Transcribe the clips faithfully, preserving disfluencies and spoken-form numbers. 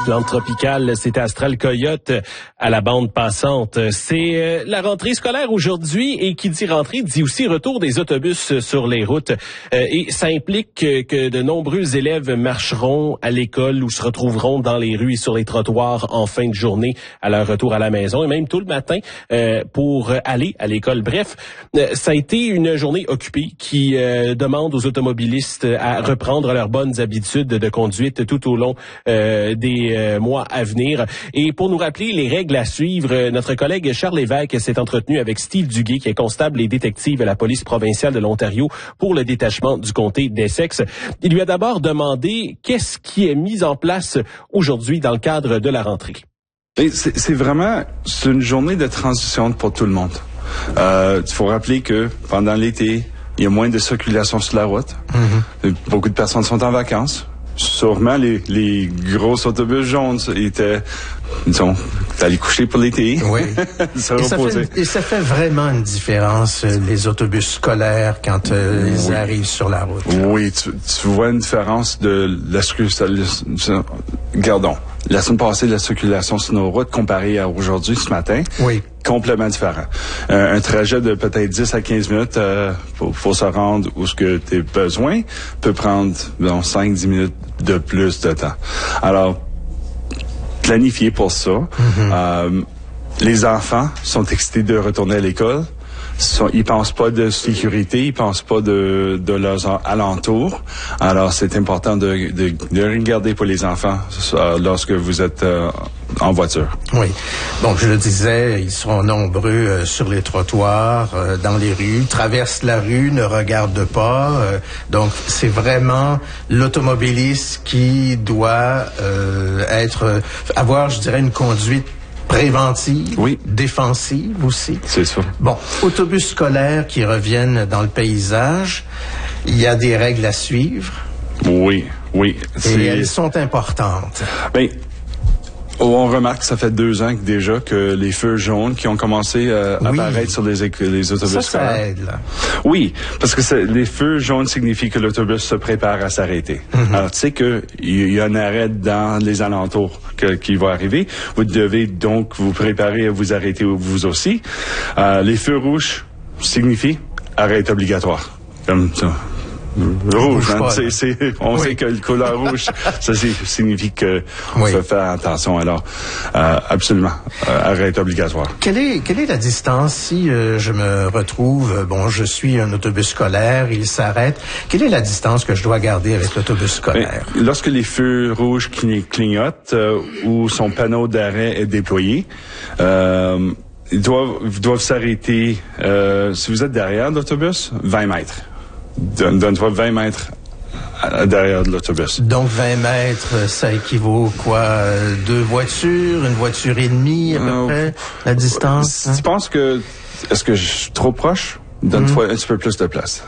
Plante tropicale, c'était Astral Coyote à la bande passante. C'est euh, la rentrée scolaire aujourd'hui et qui dit rentrée dit aussi retour des autobus sur les routes. Euh, et ça implique que, que de nombreux élèves marcheront à l'école ou se retrouveront dans les rues et sur les trottoirs en fin de journée à leur retour à la maison et même tout le matin euh, pour aller à l'école. Bref, euh, ça a été une journée occupée qui euh, demande aux automobilistes à reprendre leurs bonnes habitudes de conduite tout au long euh, des euh, mois à venir. Et pour nous rappeler les règles à suivre, euh, notre collègue Charles Lévesque s'est entretenu avec Steve Duguay, qui est constable et détective à la police provinciale de l'Ontario pour le détachement du comté d'Essex. Il lui a d'abord demandé qu'est-ce qui est mis en place aujourd'hui dans le cadre de la rentrée. C'est, c'est vraiment c'est une journée de transition pour tout le monde. Euh, il faut rappeler que pendant l'été, il y a moins de circulation sur la route. Mm-hmm. Beaucoup de personnes sont en vacances. Sûrement, les, les gros autobus jaunes étaient, disons, allés coucher pour l'été. Oui. se et, ça fait, et ça fait vraiment une différence, les autobus scolaires, quand euh, oui. ils arrivent sur la route. Oui, tu, tu vois une différence de la circulation. Gardons. La semaine passée, la circulation sur nos routes comparée à aujourd'hui, ce matin. Oui. Complètement différent. Euh, un trajet de peut-être dix à quinze minutes euh, pour, pour se rendre où ce que tu as besoin peut prendre bon, cinq à dix minutes de plus de temps. Alors, planifier pour ça. Mm-hmm. Euh, les enfants sont excités de retourner à l'école. Sont, ils pensent pas de sécurité, ils pensent pas de, de leurs alentours. Alors, c'est important de, de, de regarder pour les enfants euh, lorsque vous êtes euh, en voiture. Oui. Donc, je le disais, ils seront nombreux euh, sur les trottoirs, euh, dans les rues, traversent la rue, ne regardent pas. Euh, donc, c'est vraiment l'automobiliste qui doit euh, être, avoir, je dirais, une conduite préventive, oui. défensive aussi. C'est ça. Bon, autobus scolaires qui reviennent dans le paysage, il y a des règles à suivre. Oui, oui. C'est... Et elles sont importantes. Ben, on remarque que ça fait deux ans déjà que les feux jaunes qui ont commencé euh, à oui. apparaître sur les, les autobus ça, scolaires. Ça aide, là. Oui, parce que c'est, les feux jaunes signifient que l'autobus se prépare à s'arrêter. Mm-hmm. Alors, tu sais qu'il y, y a un arrêt dans les alentours que, qui va arriver. Vous devez donc vous préparer à vous arrêter vous aussi. Euh, les feux rouges signifient arrêt obligatoire. Comme ça. Rouge, hein? c'est, c'est, on oui. sait que le couleur rouge, ça c'est, signifie que on oui. faut faire attention. Alors, euh, absolument, euh, arrêt obligatoire. Quelle est, quelle est la distance si euh, je me retrouve, euh, bon, je suis un autobus scolaire, il s'arrête, quelle est la distance que je dois garder avec l'autobus scolaire? Mais, lorsque les feux rouges clignotent euh, ou son panneau d'arrêt est déployé, euh, ils doivent, ils doivent s'arrêter, euh, si vous êtes derrière l'autobus, vingt mètres. Donne-toi vingt mètres derrière de l'autobus. Donc vingt mètres, ça équivaut quoi? Deux voitures, une voiture et demie à peu euh, près, la distance? Si hein? Tu penses que... Est-ce que je suis trop proche? Donne-toi mmh. un petit peu plus de place.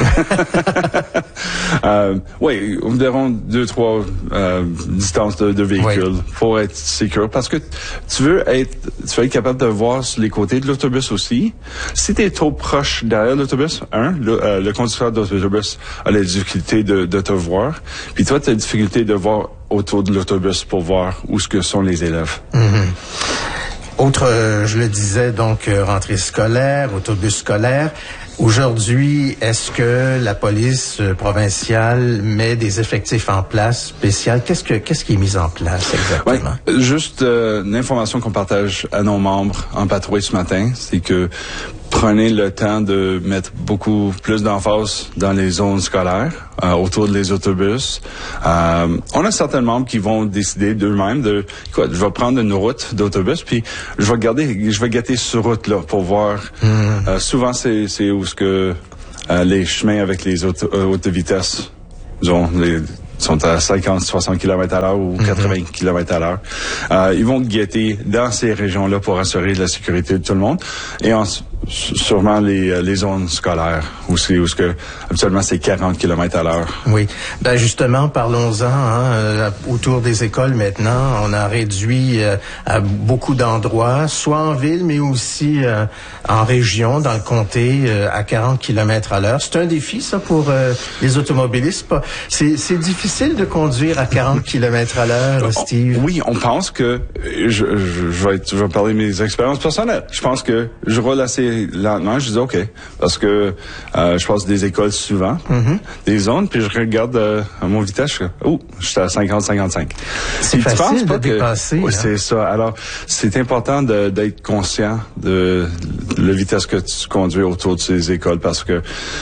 euh, oui, environ deux, trois euh, distances de, de véhicules oui. pour être sécure. Parce que tu veux être, tu veux être capable de voir sur les côtés de l'autobus aussi. Si tu es trop proche derrière l'autobus, un, le, euh, le conducteur de l'autobus a la difficulté de, de te voir. Puis toi, tu as la difficulté de voir autour de l'autobus pour voir où ce que sont les élèves. Mmh. Autre, euh, je le disais, donc, euh, rentrée scolaire, autobus scolaire. Aujourd'hui, est-ce que la police euh, provinciale met des effectifs en place spéciaux? Qu'est-ce que qu'est-ce qui est mis en place exactement? Ouais, juste euh, une information qu'on partage à nos membres en patrouille ce matin, c'est que prenez le temps de mettre beaucoup plus d'emphase dans les zones scolaires, euh, autour des autobus. Euh, on a certains membres qui vont décider d'eux-mêmes de, quoi, je vais prendre une route d'autobus, puis je vais garder, je vais gâter cette route-là pour voir. Mm. Euh, souvent, c'est, c'est où ce que euh, les chemins avec les auto, euh, hautes vitesses, disons, les sont à cinquante, soixante kilomètres à l'heure ou quatre-vingts mm-hmm. kilomètres à l'heure. Euh, ils vont guetter dans ces régions-là pour assurer la sécurité de tout le monde. Et en, sûrement les, les zones scolaires, où c'est, où ce que, habituellement, c'est quarante kilomètres à l'heure. Oui. Ben, justement, parlons-en, hein, euh, autour des écoles maintenant, on a réduit euh, à beaucoup d'endroits, soit en ville, mais aussi euh, en région, dans le comté, euh, à quarante kilomètres à l'heure. C'est un défi, ça, pour euh, les automobilistes. C'est, c'est difficile de conduire à quarante kilomètres à l'heure, Steve. On, oui, on pense que, je, je, je, vais être, je vais parler de mes expériences personnelles. Je pense que je roule assez lentement, je dis OK, parce que euh, je passe des écoles souvent, mm-hmm. des zones, puis je regarde euh, à mon vitesse, je oh, je suis à cinquante cinquante-cinq. C'est puis facile pas de que, dépasser. Oui, hein? c'est ça. Alors, c'est important de, d'être conscient de la vitesse que tu conduis autour de ces écoles, parce que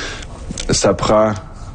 ça prend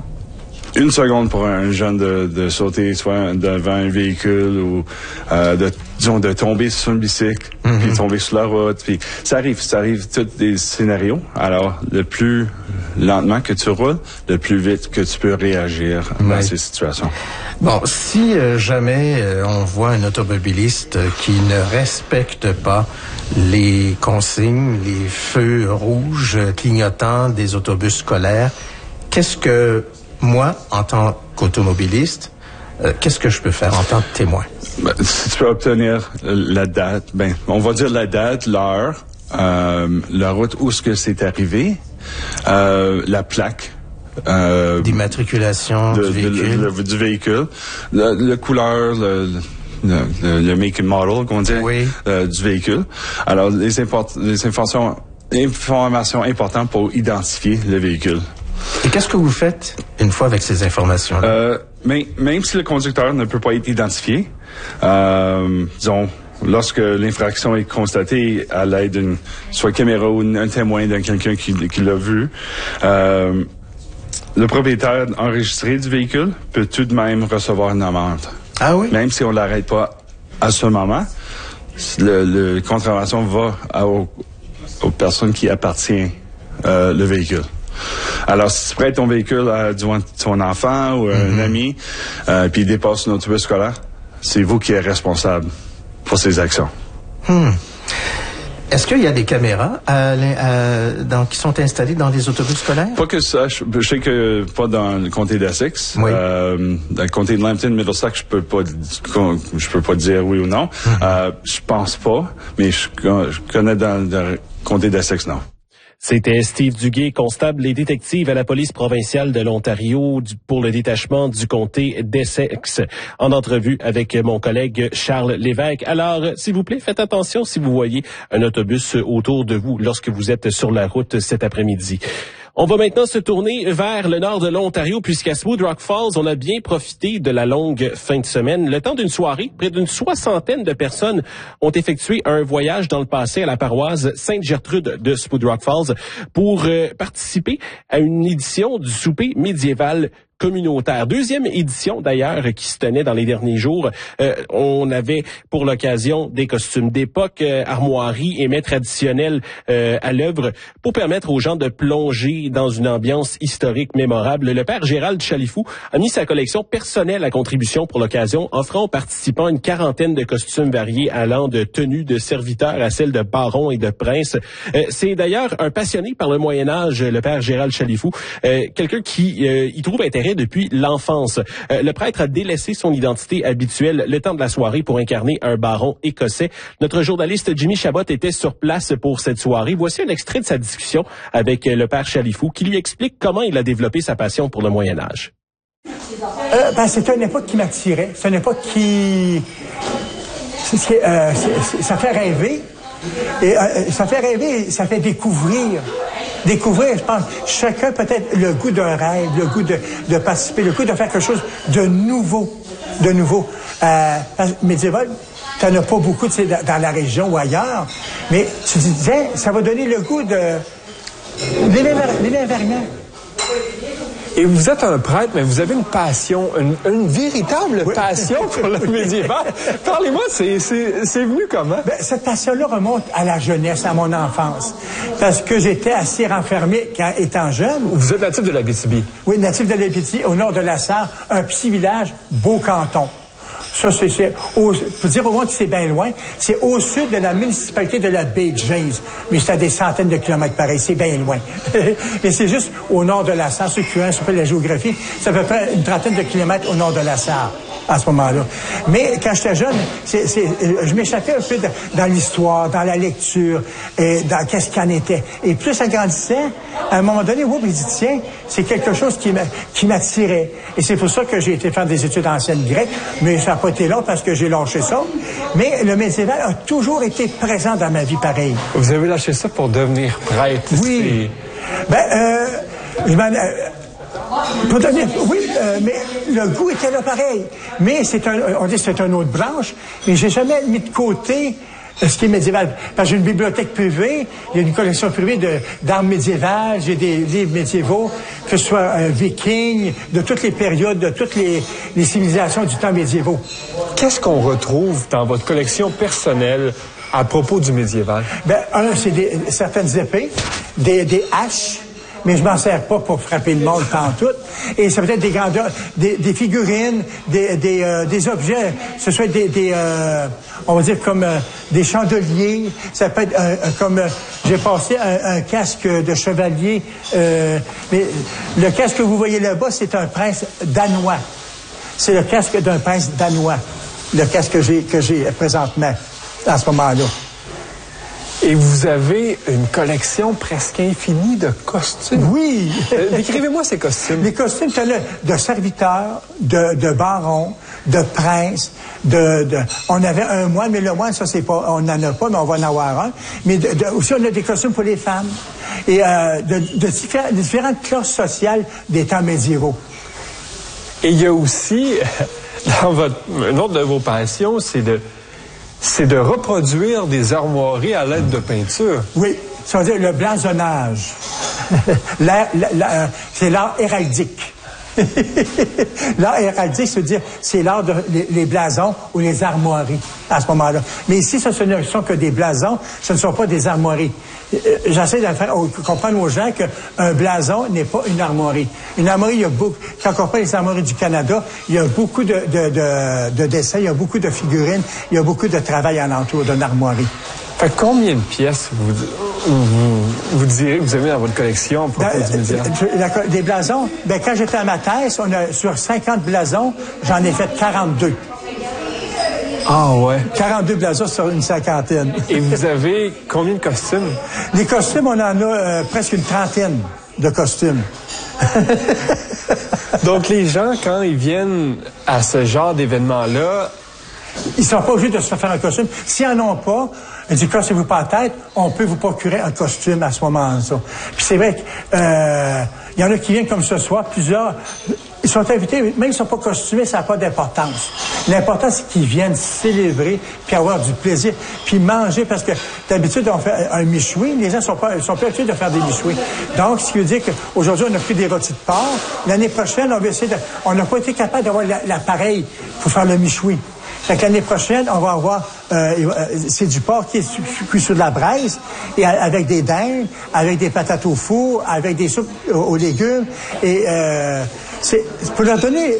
une seconde pour un jeune de, de sauter soit devant un véhicule ou euh, de disons de tomber sur une bicycle, mm-hmm. puis tomber sur la route, puis ça arrive, ça arrive tous des scénarios. Alors le plus lentement que tu roules, le plus vite que tu peux réagir oui. dans ces situations. Bon, si euh, jamais euh, on voit un automobiliste euh, qui ne respecte pas les consignes, les feux rouges euh, clignotants des autobus scolaires, qu'est-ce que moi, en tant qu'automobiliste, euh, qu'est-ce que je peux faire en tant que témoin? Ben, si tu peux obtenir la date, ben, on va dire la date, l'heure, euh, la route où ce que c'est arrivé, euh, la plaque. Euh, d'immatriculation de, du véhicule. De, le, du véhicule, la, la couleur, le, le, le, le make and model, qu'on dit, oui. euh, du véhicule. Alors, les, import, les informations, informations importantes pour identifier le véhicule. Et qu'est-ce que vous faites une fois avec ces informations-là? Euh, mais, même si le conducteur ne peut pas être identifié, euh, disons, lorsque l'infraction est constatée à l'aide d'une soit caméra ou un témoin d'un quelqu'un qui, qui l'a vu, euh, le propriétaire enregistré du véhicule peut tout de même recevoir une amende. Ah oui? Même si on l'arrête pas à ce moment, le, le contravention va à, aux, aux personnes qui appartiennent euh, le véhicule. Alors, si tu prêtes ton véhicule à disons, ton enfant ou mm-hmm. un ami, euh, puis il dépasse un autobus scolaire, c'est vous qui êtes responsable pour ces actions. Hmm. Est-ce qu'il y a des caméras à, à, dans, qui sont installées dans les autobus scolaires? Pas que ça. Je, je sais que pas dans le comté d'Essex. Oui. Euh, dans le comté de Lambton, Middlesex, je peux pas, je peux pas dire oui ou non. Mm-hmm. Euh, je pense pas, mais je, je connais dans, dans le comté d'Essex, non. C'était Steve Duguay, constable et détective à la police provinciale de l'Ontario pour le détachement du comté d'Essex, en entrevue avec mon collègue Charles Lévesque. Alors, s'il vous plaît, faites attention si vous voyez un autobus autour de vous lorsque vous êtes sur la route cet après-midi. On va maintenant se tourner vers le nord de l'Ontario, puisqu'à Smooth Rock Falls, on a bien profité de la longue fin de semaine. Le temps d'une soirée, près d'une soixantaine de personnes ont effectué un voyage dans le passé à la paroisse Sainte-Gertrude de Smooth Rock Falls pour euh, participer à une édition du souper médiéval communautaire. Deuxième édition, d'ailleurs, qui se tenait dans les derniers jours. Euh, on avait, pour l'occasion, des costumes d'époque, euh, armoiries et mets traditionnels euh, à l'œuvre pour permettre aux gens de plonger dans une ambiance historique mémorable. Le père Gérald Chalifou a mis sa collection personnelle à contribution pour l'occasion, offrant aux participants une quarantaine de costumes variés allant de tenues de serviteurs à celles de barons et de princes. Euh, c'est d'ailleurs un passionné par le Moyen-Âge, le père Gérald Chalifou, euh, quelqu'un qui euh, y trouve intérêt depuis l'enfance. Euh, le prêtre a délaissé son identité habituelle le temps de la soirée pour incarner un baron écossais. Notre journaliste Jimmy Chabot était sur place pour cette soirée. Voici un extrait de sa discussion avec le père Chalifou qui lui explique comment il a développé sa passion pour le Moyen-Âge. Euh, ben, c'est une époque qui m'attirait. C'est une époque qui... C'est, c'est, euh, c'est, ça fait rêver. Et euh, ça fait rêver, ça fait découvrir. Découvrir, je pense, chacun peut-être le goût d'un rêve, le goût de, de participer, le goût de faire quelque chose de nouveau, de nouveau. Euh, médiéval, tu n'en as pas beaucoup, tu sais, dans la région ou ailleurs, mais tu te disais, ça va donner le goût de l'élément invernal. Et vous êtes un prêtre, mais vous avez une passion, une, une véritable oui. passion pour le médiéval. Parlez-moi, c'est, c'est, c'est venu comment? Ben, cette passion-là remonte à la jeunesse, à mon enfance. Parce que j'étais assez renfermé quand étant jeune. Vous êtes natif de l'Abitibi? Oui, natif de l'Abitibi, au nord de la Sarre, un petit village, Beau-Canton. Ça, c'est, c'est au, pour dire au monde que c'est bien loin, c'est au sud de la municipalité de la baie James. Mais c'est à des centaines de kilomètres pareil, c'est bien loin. Mais c'est juste au nord de la Sarre, ceux qui ont fait la géographie, c'est à peu près une trentaine de kilomètres au nord de la Sarre. À ce moment-là. Mais quand j'étais jeune, c'est, c'est, je m'échappais un peu de, dans l'histoire, dans la lecture, et dans qu'est-ce qu'il en était. Et plus ça grandissait, à un moment donné, oups, il dit, tiens, c'est quelque chose qui, m'a, qui m'attirait. Et c'est pour ça que j'ai été faire des études anciennes grecques, mais ça n'a pas été long parce que j'ai lâché ça. Mais le médiéval a toujours été présent dans ma vie pareil. Vous avez lâché ça pour devenir prêtre. Oui. C'est... Ben, euh, je m'en... Euh, Pour devenir, oui, euh, mais le goût était là pareil. Mais c'est un, on dit que c'est une autre branche, mais j'ai jamais mis de côté ce qui est médiéval. Parce que j'ai une bibliothèque privée, il y a une collection privée de, d'armes médiévales, j'ai des livres médiévaux, que ce soit un viking, de toutes les périodes, de toutes les, les civilisations du temps médiévaux. Qu'est-ce qu'on retrouve dans votre collection personnelle à propos du médiéval? Ben, un, c'est des, certaines épées, des, des haches, mais je m'en sers pas pour frapper le monde pantoute. Et ça peut être des grandeurs, des, des figurines, des, des, euh, des objets, ce soit des, des euh, on va dire comme euh, des chandeliers, ça peut être euh, comme, euh, j'ai passé un, un casque de chevalier, euh, mais le casque que vous voyez là-bas, c'est un prince danois. C'est le casque d'un prince danois, le casque que j'ai, que j'ai présentement, à ce moment-là. Et vous avez une collection presque infinie de costumes. Oui. Euh, décrivez-moi ces costumes. Les costumes, c'est de serviteurs, de, de barons, de princes, de, de... On avait un moine, mais le moine, ça, c'est pas... On n'en a pas, mais on va en avoir un. Mais de, de, aussi, on a des costumes pour les femmes. Et euh, de, de, diffé- de différentes classes sociales des temps médiévaux. Et il y a aussi, dans votre... Une autre de vos passions, c'est de... c'est de reproduire des armoiries à l'aide de peinture. Oui, ça veut dire le blasonnage. l'art, l'art, c'est l'art héraldique. L'art héraldique, ça veut dire c'est l'art de les, les blasons ou les armoiries à ce moment-là. Mais ici, ce ne sont que des blasons, ce ne sont pas des armoiries. J'essaie de faire comprendre aux gens qu'un blason n'est pas une armoirie. Une armoirie, il y a beaucoup, quand on parle des armoiries du Canada, il y a beaucoup de, de, de, de dessins, il y a beaucoup de figurines, il y a beaucoup de travail alentour d'une armoirie. Fait combien de pièces vous, vous, vous direz que vous avez dans votre collection à propos dans, du médiéval? La, des blasons, ben quand j'étais à ma thèse, on a, sur cinquante blasons, j'en ai fait quarante-deux. Ah ouais. quarante-deux blasons sur une cinquantaine. Et vous avez combien de costumes? Les costumes, on en a euh, presque une trentaine de costumes. Donc les gens, quand ils viennent à ce genre d'événement-là, ils ne sont pas obligés de se faire un costume. S'ils n'en ont pas, ils disent, cassez-vous pas la tête, on peut vous procurer un costume à ce moment-là. Puis c'est vrai qu'il euh, y en a qui viennent comme ce soir, plusieurs, ils sont invités, même s'ils ne sont pas costumés, ça n'a pas d'importance. L'important, c'est qu'ils viennent célébrer, puis avoir du plaisir, puis manger, parce que d'habitude, on fait un michoui, les gens ne sont pas, sont pas habitués de faire des michouis. Donc, ce qui veut dire qu'aujourd'hui, on a pris des rôtis de porc. L'année prochaine, on va essayer de... On n'a pas été capable d'avoir l'appareil pour faire le michoui. Fait que l'année prochaine, on va avoir, euh, c'est du porc qui est cuit sur de la braise, et avec des dindes, avec des patates au four, avec des soupes aux, aux légumes, et euh, c'est pour leur donner,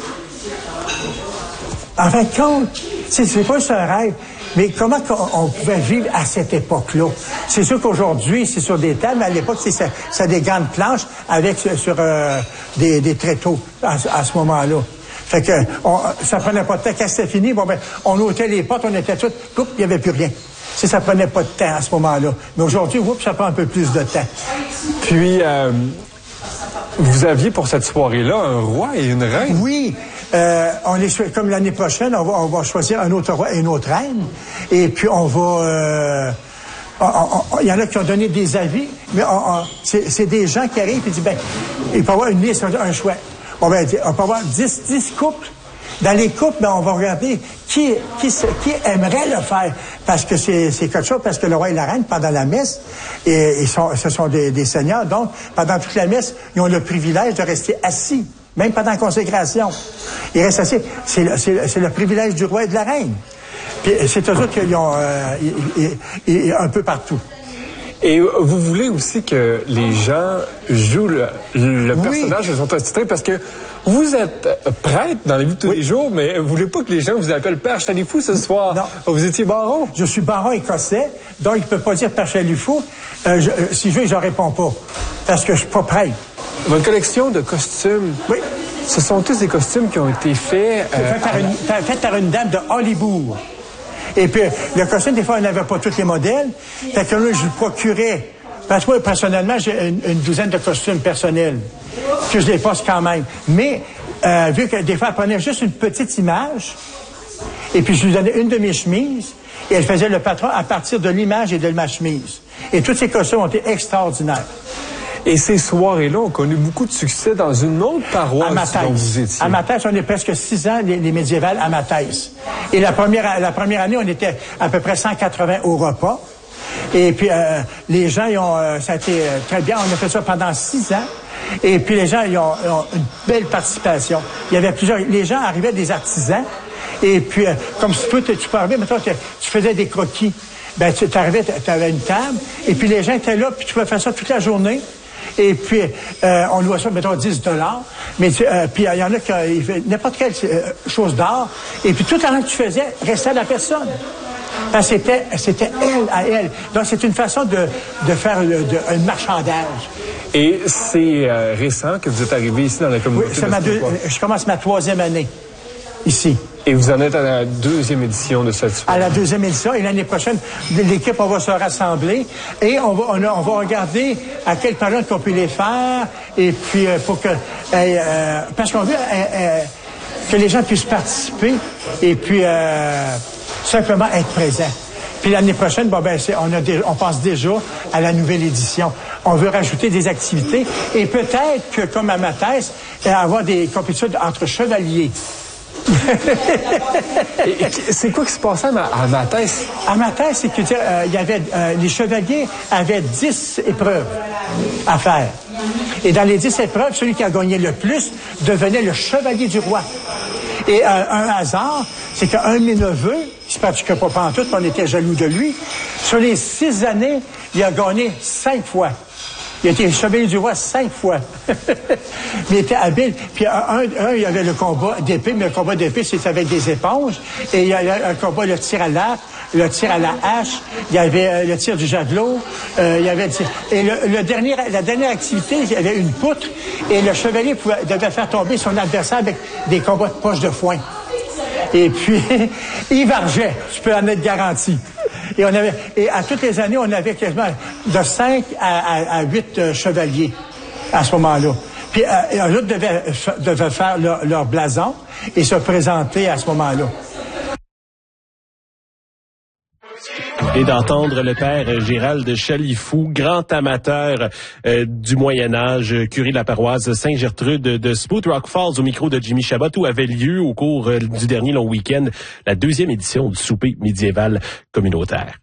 en fin de compte, c'est, c'est pas juste un rêve, mais comment on, on pouvait vivre à cette époque-là? C'est sûr qu'aujourd'hui, c'est sur des tables, mais à l'époque, c'est, c'est des grandes planches avec sur euh, des, des tréteaux à, à ce moment-là. Fait que on, ça prenait pas de temps. Quand c'était fini, bon ben, on ôtait les portes, on était tous, il n'y avait plus rien. Si ça prenait pas de temps à ce moment-là. Mais aujourd'hui, oups, ça prend un peu plus de temps. Puis, euh, vous aviez pour cette soirée-là un roi et une reine? Oui. Euh, on est, comme l'année prochaine, on va, on va choisir un autre roi et une autre reine. Et puis, on va... Euh, il y en a qui ont donné des avis, mais on, on, c'est, c'est des gens qui arrivent et disent, ben, il peut y avoir une liste, un choix. On va on peut avoir dix, dix couples. Dans les couples, ben, on va regarder qui, qui, qui aimerait le faire. Parce que c'est, c'est quelque chose, parce que le roi et la reine, pendant la messe, et, ils sont, ce sont des, des seigneurs, donc, pendant toute la messe, ils ont le privilège de rester assis, même pendant la consécration. Ils restent assis. C'est le, c'est, c'est le privilège du roi et de la reine. Puis c'est eux autres qui ont euh, ils, ils, ils, un peu partout. Et vous voulez aussi que les gens jouent le, le oui. personnage de son attitré parce que vous êtes prêtre dans la vie de tous oui. les jours, mais vous voulez pas que les gens vous appellent Père Chalifou ce soir. Non. Vous étiez baron. Je suis baron écossais, donc il ne peut pas dire Père Chalifou. Euh, je, euh, si je veux, je ne réponds pas, parce que je suis pas prêtre. Votre collection de costumes, oui. ce sont tous des costumes qui ont été faits... Euh, fait, par une, fait par une dame de Hollywood. Et puis, le costume, des fois, on n'avait pas tous les modèles. Fait que là, je le procurais. Parce que moi, personnellement, j'ai une, une douzaine de costumes personnels que je dépasse quand même. Mais, euh, vu que des fois, elle prenait juste une petite image, et puis je lui donnais une de mes chemises, et elle faisait le patron à partir de l'image et de ma chemise. Et tous ces costumes ont été extraordinaires. Et ces soirées-là ont connu beaucoup de succès dans une autre paroisse dont vous étiez. À Matthès, on est presque six ans, les, les médiévales à Matthès. Et la première, la première année, on était à peu près cent quatre-vingts au repas. Et puis, euh, les gens, ils ont, euh, ça a été euh, très bien. On a fait ça pendant six ans. Et puis, les gens, ils ont, ils ont une belle participation. Il y avait plusieurs... Les gens arrivaient des artisans. Et puis, euh, comme si toi, tu peux arriver, maintenant, tu faisais des croquis. Ben, tu arrivais, tu avais une table. Et puis, les gens étaient là, puis tu pouvais faire ça toute la journée. Et puis, euh, on louait ça, mettons, dix dollars. Mais euh, puis, il y en a qui euh, faisaient n'importe quelle euh, chose d'art. Et puis, tout l'argent que tu faisais restait à la personne. Parce que c'était, c'était elle à elle. Donc, c'est une façon de, de faire le, de, un marchandage. Et c'est euh, récent que vous êtes arrivé ici dans la communauté? Oui, c'est ma deux, je commence ma troisième année ici. Et vous en êtes à la deuxième édition de cette soirée? À la deuxième édition. Et l'année prochaine, l'équipe, on va se rassembler et on va, on, on va regarder à quelle période qu'on peut les faire. Et puis, euh, pour que... Euh, euh, parce qu'on veut euh, euh, que les gens puissent participer et puis euh, simplement être présents. Puis l'année prochaine, bon, ben, c'est, on, a des, on pense déjà à la nouvelle édition. On veut rajouter des activités et peut-être que, comme à Matthès, avoir des compétitions entre chevaliers. C'est quoi qui se passait à Matthès? À Matthès, c'est que euh, il y avait euh, les chevaliers avaient dix épreuves à faire. Et dans les dix épreuves, celui qui a gagné le plus devenait le chevalier du roi. Et euh, un hasard, c'est qu'un de mes neveux, qui se pratiquait pas pantoute, on était jaloux de lui, sur les six années, il a gagné cinq fois. Il a été chevalier du roi cinq fois. Mais il était habile. Puis un, un, il y avait le combat d'épée, mais le combat d'épée, c'était avec des éponges. Et il y a un combat, le tir à l'arc, le tir à la hache, il y avait euh, le tir du javelot, euh, il y avait le tir... Et le, le dernier, la dernière activité, il y avait une poutre, et le chevalier pouvait, devait faire tomber son adversaire avec des combats de poche de foin. Et puis, il vargeait, je peux en être garanti. Et on avait, et à toutes les années, on avait quasiment de cinq à huit euh, chevaliers à ce moment-là. Puis, euh, eux autres devaient, devaient faire leur, leur blason et se présenter à ce moment-là. Et d'entendre le père Gérald Chalifou, grand amateur euh, du Moyen-Âge, curé de la paroisse Sainte-Gertrude de Spruce Rock Falls, au micro de Jimmy Chabot, où avait lieu au cours euh, du dernier long week-end la deuxième édition du souper médiéval communautaire.